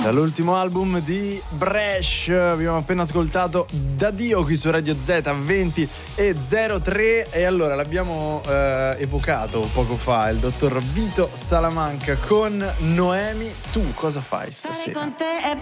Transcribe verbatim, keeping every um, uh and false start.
Dall'ultimo album di Bresh abbiamo appena ascoltato Da Dio qui su Radio Z venti e zero tre, e allora l'abbiamo eh, evocato poco fa il dottor Vito Salamanca con Noemi. Tu cosa fai stasera? Con te è